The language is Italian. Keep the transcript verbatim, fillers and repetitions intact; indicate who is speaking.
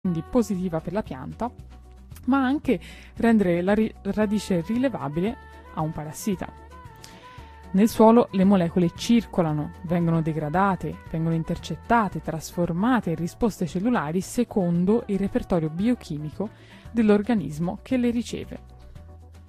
Speaker 1: quindi positiva per la pianta, ma anche rendere la ri- radice rilevabile a un parassita. Nel suolo le molecole circolano, vengono degradate, vengono intercettate, trasformate in risposte cellulari secondo il repertorio biochimico dell'organismo che le riceve.